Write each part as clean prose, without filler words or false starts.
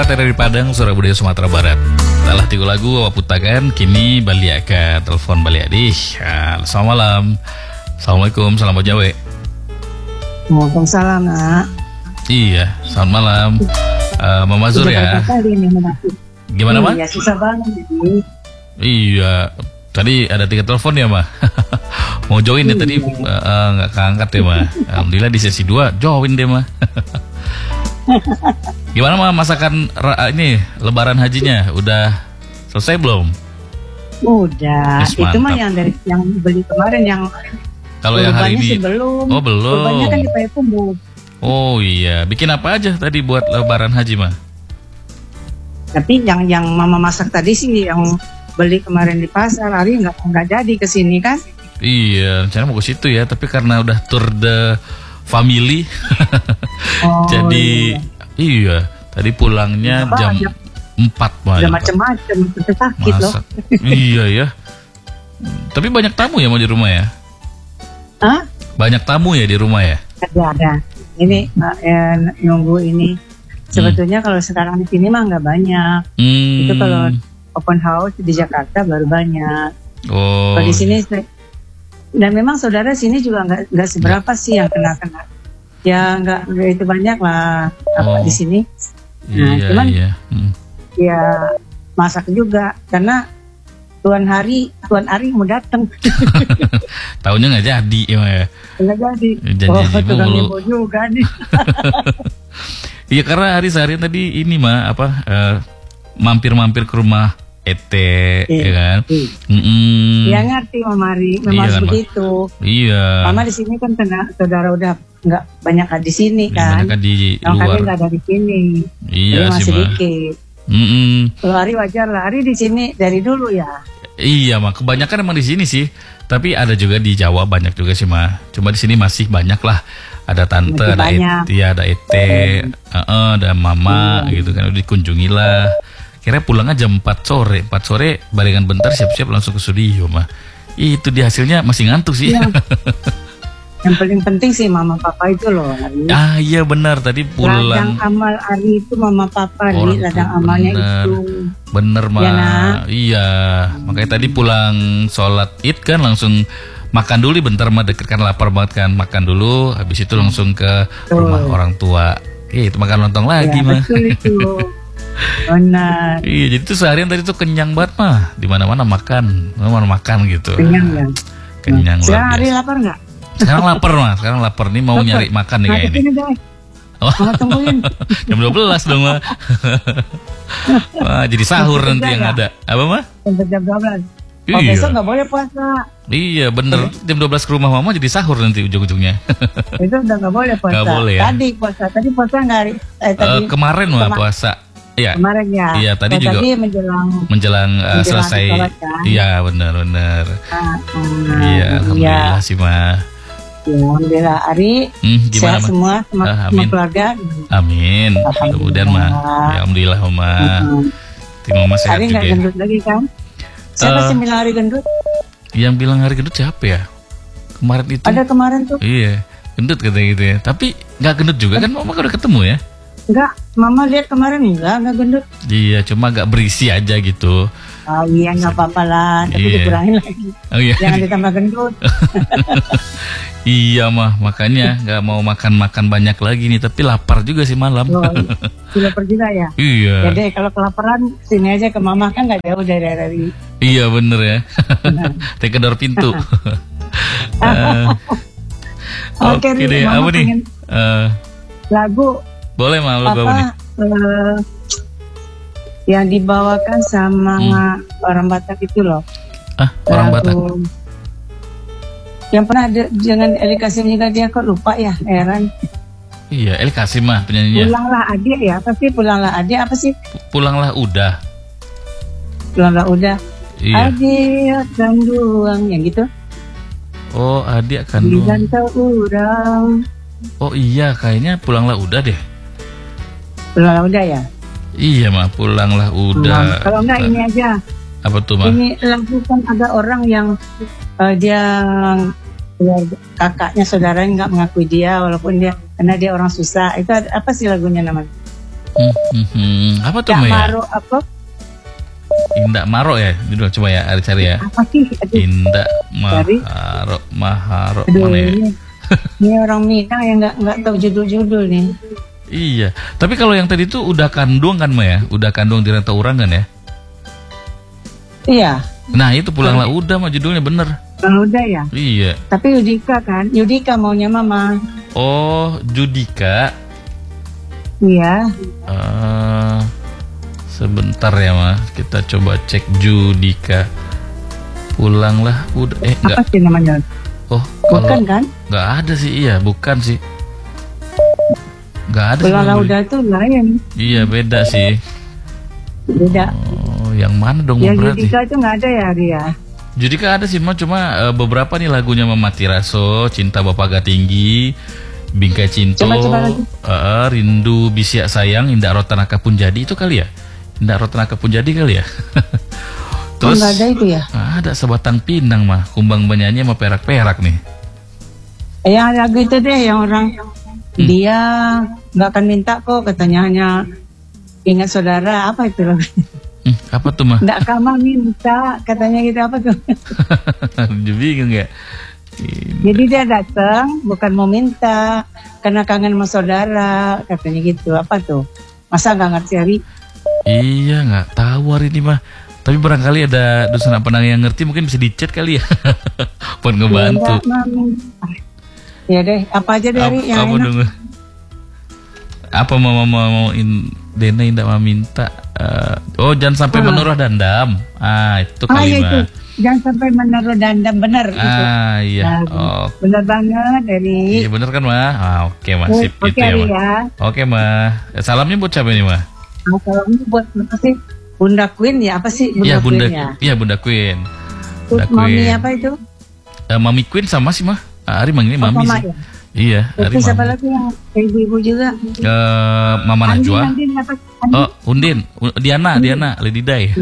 Kata dari Padang, Surabaya, Sumatera Barat. Telah 3 lagu waputakan, kini baliaka telepon balik adih. Selamat malam. Assalamualaikum, salam Jawa. Waalaikumsalam, Nak. Iya, selamat malam. Mama Zur ya. Gimana, Ma? Iya, susah banget ini. Iya, tadi ada 3 telepon ya, Ma. Mau join ya tadi nggak keangkat ya, Ma. Alhamdulillah di sesi 2 join deh, Ma. Gimana, Ma, masakan ini Lebaran hajinya udah selesai belum? Udah. Yes, itu mah mantap. yang beli kemarin yang Kalau yang hari ini sih belum. Oh, belum. Kurbannya kan di Payakumbuh. Oh iya, bikin apa aja tadi buat Lebaran haji, Ma? Tapi yang Mama masak tadi sih yang beli kemarin di pasar, hari nggak jadi ke sini kan? Iya, rencana mau ke situ ya, tapi karena udah tour de family, Oh, jadi iya, tadi pulangnya jam 4 Udah malam. macam-macam, itu sakit loh. Iya ya. Tapi banyak tamu ya, mau di rumah ya? Hah? Banyak tamu ya di rumah ya? Ada. Ini nunggu ini. Sebetulnya kalau sekarang di sini mah nggak banyak. Itu kalau open house di Jakarta baru banyak. Oh. Kalau di sini dan memang saudara sini juga nggak seberapa sih yang kena. Ya nggak itu banyak lah di sini. Nah, Iya, cuman iya. ya masak juga karena Tuan Ari mau datang. Tahunnya nggak jadi ya. Nggak jadi. Janji tukang mulu. ibu juga nih. Iya, karena hari seharian tadi ini mah mampir-mampir ke rumah Ete, ya kan? Dia ngerti Mama Ari, memang Iya, kan, begitu. Iya. Mama di sini kan kena saudara udah nggak banyak di sini kan. Banyak di Yang luar. kami nggak ada di sini. Iya Jadi sih, masih Ma. dikit. Kalau Ari wajar lah. Ari di sini dari dulu ya. Iya, mah kebanyakan emang di sini sih. Tapi ada juga di Jawa banyak juga sih, mah. Cuma di sini masih banyak lah. Ada tante, Masih ada banyak. ada Ete, ada mama gitu kan. Udah dikunjungi lah. Kira pulangnya jam 4 sore. 4 sore barengan bentar siap-siap langsung ke studio, mah. Itu di hasilnya masih ngantuk sih. Iya. Yang paling penting sih Mama Papa itu loh Ari. Iya benar, tadi pulang. Ladang amal Ari itu Mama Papa Orang Ari, ladang tuh, amalnya bener. itu. Bener, mah. Ya, Nak? Iya, makanya tadi pulang sholat Id kan langsung makan dulu bentar, mah deket kan, lapar banget kan, makan dulu, habis itu langsung ke rumah orang tua. Itu makan lontong lagi, Ya, mah. betul itu. Benar. Iya, jadi tuh seharian tadi tuh kenyang banget, mah. Di mana-mana makan gitu. Kenyang ya. Kenyang luar Sekarang Ari biasa. lapar nggak? Sekarang lapar, mah. Sekarang lapar nih, mau nyari makan nih Nah, kayaknya. kesini deh. Oh. Mama tungguin. Jam 12 dong, mah. Wah, jadi sahur nanti yang ya? ada. Apa, mah? Sampai jam 12. Oh, Iya. besok nggak boleh puasa. Iya, bener. Jam 12 ke rumah mama jadi sahur nanti ujung-ujungnya. Itu udah nggak boleh puasa. Nggak boleh ya? Tadi puasa nggak Ari? Tadi Kemarin mah puasa. Iya. kemarin ya. Iya, tadi Oh, juga tadi menjelang selesai. sholat, kan? Iya, benar. Iya, Iya. alhamdulillah sih, mah. Ya, alhamdulillah Ari Gimana, sehat Ma? semua sama Amin. keluarga. Amin. Alhamdulillah. Kemudian mah, ya, alhamdulillah, mama. Mama sehat Ari juga. nggak Ya. gendut lagi kan? Siapa sih bilang Ari gendut? Yang bilang hari gendut siapa ya? Kemarin itu. Ada kemarin tuh. Iya, gendut katanya gitu ya. Tapi nggak gendut juga kan, mama kan udah ketemu ya. Enggak, Mama lihat kemarin nggak gendut. Iya, cuma nggak berisi aja gitu. Oh iya, nggak apa-apa lah, tapi Iya. dikurangin lagi. Oh iya. Jangan ditambah gendut. Iya, mah, makanya nggak mau makan banyak lagi nih, tapi lapar juga sih malam. Oh, sudah pergi lah ya. Iya. Jadi kalau kelaparan sini aja ke Mama, kan nggak jauh dari. Iya, bener ya. Tekedor pintu. Oke, Oke deh, Mama apa nih? pengen lagu Boleh, mah, lagu apa nih? yang dibawakan sama orang Batak itu loh. Orang Batak. Yang pernah ada dengan Eli Kasim juga, dia kok lupa ya, heran. Iya, El Kasim mah penyanyinya. Pulanglah adik ya, apa sih pulanglah adik apa sih? Pulanglah udah. Pulanglah udah. Iya. Adik akan duang yang gitu. Oh, adik akan Bilang orang. Oh iya, kayaknya pulanglah udah deh. Pulanglah udah ya. Iya, mah, pulanglah udah. Kalau enggak ini aja. Apa tuh, mah? Ini lagu kan ada orang yang dia kakaknya saudaranya nggak mengakui dia walaupun dia karena dia orang susah. Itu apa sih lagunya namanya? Apa tuh Indak Ma ya? Maro apa? Indak Maro ya? Judul coba ya, cari ya. Apa sih? Aduh, Indak Cari. Maharo aduh, mana ya? ini orang Minang yang nggak tahu judul-judul nih. Iya, tapi kalau yang tadi tuh udah kandung kan Ma ya? Udah kandung di Rantau Orang kan ya? Iya. Nah itu Pulanglah Udah mah judulnya bener. Kalau udah ya. Iya. Tapi Yudika kan, Yudika maunya Mama. Oh, Judika. Iya. Sebentar ya Ma, kita coba cek Judika. Pulanglah Udah. Enggak. Apa sih namanya? Oh, Bukan kan? Enggak ada sih, iya, bukan sih. Enggak ada Pulanglah sih. Udah tuh lain. Iya, beda sih. Beda. Oh, yang mana dong Yang berarti? Yudika itu nggak ada ya Ria? Judika ada sih, cuma beberapa nih lagunya Mama Tiraso, Cinta Bapa Gatinggi, Bingkai Cinto, Coba lagi. Rindu Bisiak Sayang, Indah Rotanaka Pun Jadi itu kali ya? Indah Rotanaka Pun Jadi kali ya? Oh, nggak ada itu ya? Ada Sebatang Pinang mah, Kumbang Banyanyi sama Perak-Perak nih. Yang lagu itu deh yang orang dia nggak akan minta kok, katanya hanya ingat saudara, apa itu lagu? Apa tuh mah? Nggak kamu minta, katanya gitu, apa tuh? Bingung ya? Jadi dia datang bukan mau minta, karena kangen sama saudara, katanya gitu. Apa tuh? Masa nggak ngerti Ari? Iya, nggak tahu hari ini mah. Tapi barangkali ada dosen penang yang ngerti, mungkin bisa di-chat kali ya. Buat ngebantu. Ya deh, apa aja dari yang apa enak? dong? Apa mau Dena Indah minta? Oh, jangan sampai menaruh dandam. Itu Iya kalimat. itu. Jangan sampai menaruh dandam, benar itu. Iya. Nah, benar banget dari. Iya bener kan mah? Oke mah, sip Oke, itu ya Ari, mah. ya. Oke mah. Salamnya buat siapa nih mah? Kalau ini buat apa sih? Bunda Queen ya, apa sih Bunda Iya Bunda, Queen ya? iya Bunda Queen. Terus Bunda Mami Queen. apa itu? Mami Queen sama sih mah. Ari manggilnya Oh, Mami Mama sih. ya? Iya, Ari Terus siapa Mami. lagi yang ibu-ibu juga? Mama Najwa. Andin apa? Oh, Undin, Diana, Lady Day.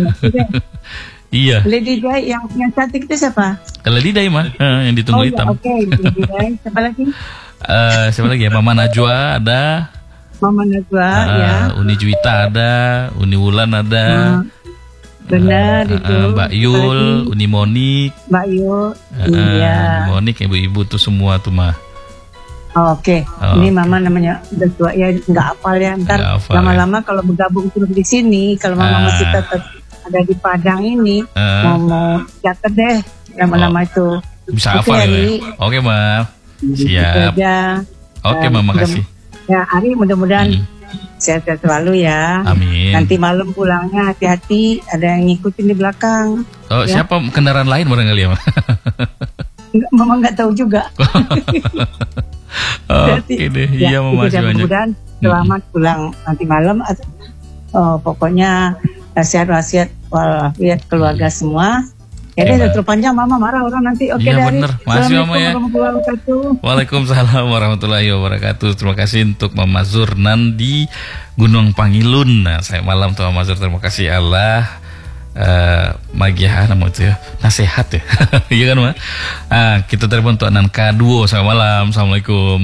Iya, Lady Day yang cantik itu siapa? Lady Day mah, yang ditunggu hitam. Oke, Lady Day. Siapa lagi? Siapa lagi ya? Mama Najwa ada, Mama Najwa ya. Uni Juwita ada, Uni Wulan ada, Benar itu. Mbak Yul, Uni Monik, Mbak Yul. Iya. Uni Monik, ibu-ibu tuh semua tuh mah. Oke. Ini Mama namanya udah tua ya, nggak hafal ya. Ntar Nggak hafal, lama-lama kalau bergabung terus di sini, kalau Mama masih tetap ada di Padang ini, mau catat deh lama-lama itu. Bisa Oke, hafal Ari. ya? Oke mah, Gitu siap. aja. Oke mah, makasih. Ya Ari, mudah-mudahan sehat-sehat selalu ya. Amin. Nanti malam pulangnya hati-hati, ada yang ngikutin di belakang. Oh, ya. siapa kendaraan lain barangkali ya mah? Mama nggak tahu juga. Oke deh, iya itu makasih dan banyak. mudah-mudahan selamat pulang nanti malam. Pokoknya sehat-sehat walafiat keluarga semua. Ya deh, udah terlalu panjang Mama marah orang nanti. Oke, Iya, dari bener. Makasih, Mama, ya. warahmatullahi wabarakatuh. Waalaikumsalam warahmatullahi wabarakatuh. Terima kasih untuk Mama Zurnan di Gunung Pangilun. Nah, saya malam tuh Mama Zur, terima kasih Allah. Magiah nama itu ya, nasihat ya. Iya kan Ma? Kita telepon untuk Anan K2. Selamat malam, assalamualaikum.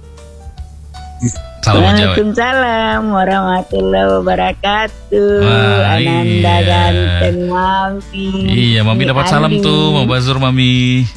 Salam Jawa. Waalaikumsalam warahmatullahi wabarakatuh. Wah, Ananda iya. ganteng Mami. Iya, Mami dapat salam tuh, Mama Bazur Mami.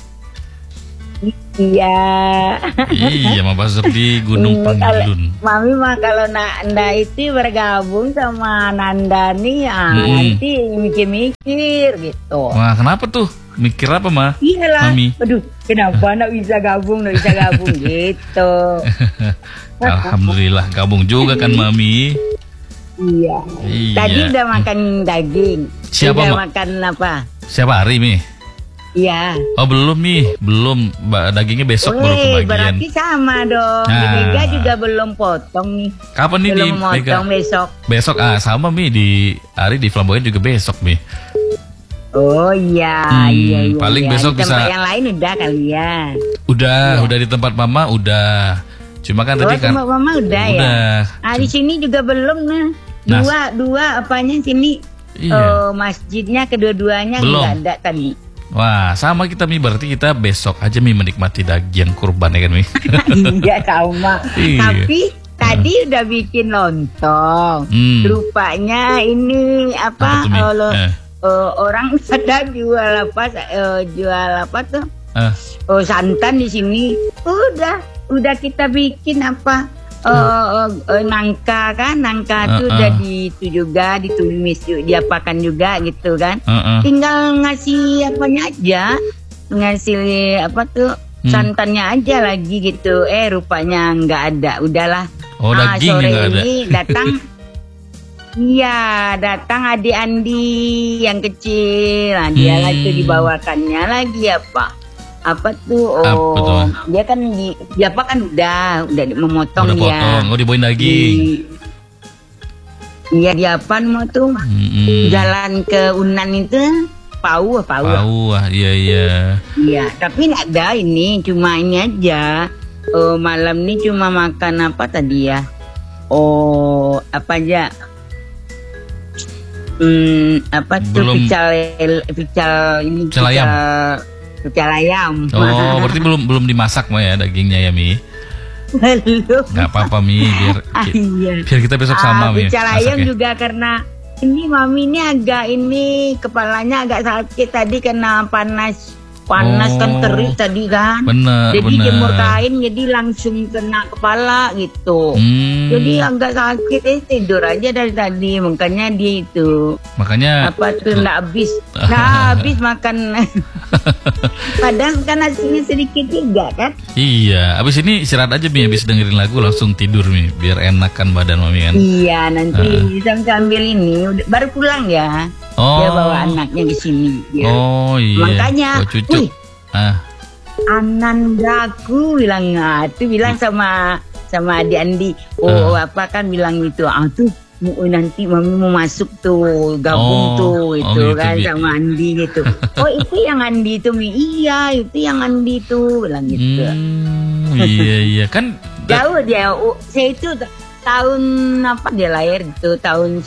Iya. Iya, Mama Bazur di Gunung Pangilun. Mami mah kalau Nanda itu bergabung sama Nanda nih, nanti mikir-mikir gitu. Wah, kenapa tuh? Mikir apa, Ma? Iyalah. Mami. Aduh, kenapa nak bisa gabung gitu. Alhamdulillah gabung juga kan Mami. Iya. Iya. Tadi udah makan daging. Siapa, udah Ma? makan apa? Siapa hari Mi? Iya. Oh belum nih, belum. Dagingnya besok baru kebagian. Berarti sama dong. Nah. Mega juga belum potong nih. Kapan nih di Belum Mega? potong besok. Besok sama Mi di Ari di Flamboyan juga besok Mi. Oh iya, iya. paling iya. besok Di tempat bisa- yang lain udah kali ya. Udah di tempat Mama udah. Cuma kan tadi kan tempat mama udah ya. udah. Di sini juga belum nah. Dua apanya sini? Iya. Masjidnya kedua-duanya Belum. nggak ada tadi. Wah, sama kita Mi, berarti kita besok aja Mi menikmati daging kurban ya kan Mi. Iya sama. Iya. Tapi Tadi udah bikin lontong. Rupanya ini apa? Orang pada jual apa tuh? Santan di sini. Udah kita bikin apa? Nangka tuh udah juga ditumis diapakan juga gitu kan. Tinggal ngasih apanya aja, ngasih apa tuh santannya aja lagi gitu. Rupanya nggak ada, udahlah. Daging sore nggak ada. ini datang. Iya, datang adik Andi yang kecil. Nah, dia lagi dibawakannya lagi apa tuh? Dia kan udah memotong udah ya. Potong, dibawain daging. Iya, dia apa mau tuh? Jalan ke Unan itu Pau. Iya. Iya, tapi nggak ada ini, cuma ini aja. Malam ini cuma makan apa tadi ya? Apa aja? Apa tuh pical ayam. Berarti belum dimasak ya dagingnya ya, Mi? Belum. Nggak apa-apa, Mi, biar kita besok sama, Mi. Pical ayam juga karena ini Mami ini agak kepalanya agak sakit tadi karena panas kan terik tadi kan. Jadi jemur kain jadi langsung kena kepala gitu. Jadi agak sakit tidur aja dari tadi, makanya dia itu. Makanya apa tuh nggak habis makan. Padahal kan nasinya sedikit juga kan. Iya, abis ini istirahat aja, Mi, abis dengerin lagu langsung tidur, Mi, biar enakan badan Mami kan. Iya, nanti sambil ini baru pulang ya. Dia bawa anaknya di sini. Ya. Iya. Makanya, cucu. Anandaku bilang sama adik Andi. Apa kan bilang itu. Tuh nanti Mami mau masuk tuh gabung gitu kan sama Andi gitu. Itu yang Andi itu, Mi. Iya, itu yang Andi tuh bilang gitu. Iya kan. Jauh dia. Saya itu tahun apa dia lahir itu tahun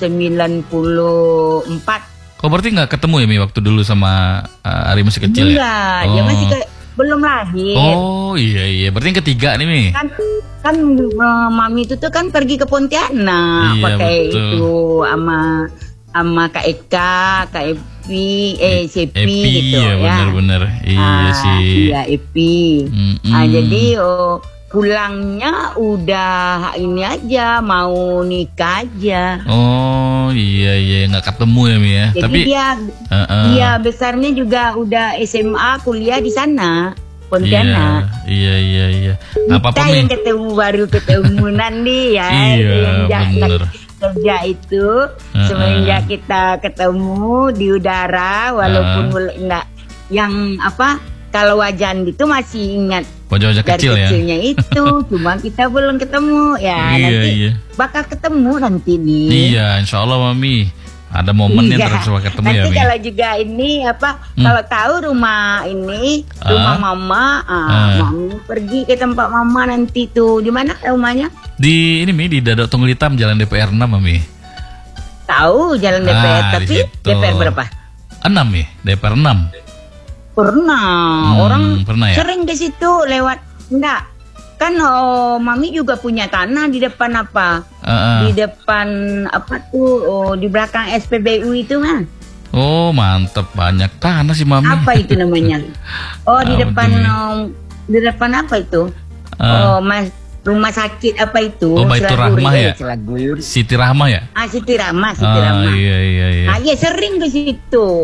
94. Berarti nggak ketemu ya, Mi, waktu dulu sama Ari masih kecil ya? Enggak, dia masih belum lahir. Iya. Berarti yang ketiga nih, Mi. Kan Mami itu tuh kan pergi ke Pontianak pakai itu sama Kak Eka, Kak Epi, Sepi gitu ya. Bener. Iya sih. Iya, Epi. Jadi pulangnya udah ini aja, mau nikah aja. Iya, nggak ketemu ya, Mi ya. Jadi tapi dia besarnya juga udah SMA kuliah di sana, Pontianak. Iya. Kita yang baru ketemu nanti ya. Bener. Kerja itu semenjak kita ketemu di udara, walaupun enggak yang apa. Kalau wajan gitu masih ingat wajah-wajah dari kecil kecilnya itu, cuma kita belum ketemu ya. Nanti bakal ketemu nanti nih. Iya, insya Allah, Mami. Ada momen yang terus bakal ketemu nanti ya, Mi. Kalau juga ini kalau tahu rumah ini, rumah Mama, Mami pergi ke tempat Mama nanti tuh. Di mana rumahnya? Di ini, Mi, di Dadok Tunggul Hitam, Jalan DPR 6, Mami. Tahu Jalan DPR, tapi DPR berapa? 6, Mi, DPR 6. Pernah, orang pernah ya? Sering ke situ lewat. Enggak, kan Mami juga punya tanah di depan apa? Di depan apa tuh? Di belakang SPBU itu mah. Mantep, banyak tanah sih, Mami. Apa itu namanya? Di depan apa itu? Rumah sakit apa itu? Baitur Rahmah ya? Siti Rahmah ya? Siti Rahmah. Iya. Iya, sering ke situ.